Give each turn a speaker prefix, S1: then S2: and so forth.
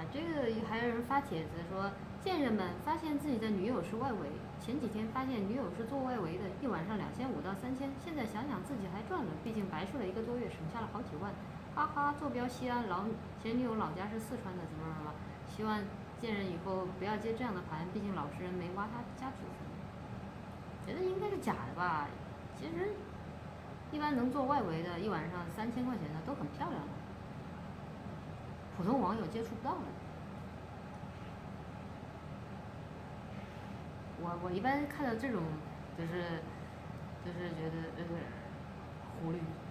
S1: 这个还有人发帖子说，贱人们发现自己的女友是外围，前几天发现女友是做外围的，一晚上2500到3000，现在想想自己还赚了，毕竟白睡了1个多月，省下了好几万，哈哈，坐标西安，前女友老家是四川的，怎么什么，希望贱人以后不要接这样的盘，毕竟老实人没挖他家祖坟。觉得应该是假的吧，其实一般能做外围的，一晚上3000块钱的都很漂亮的，普通网友接触不到的。我一般看到这种，就是觉得狐狸。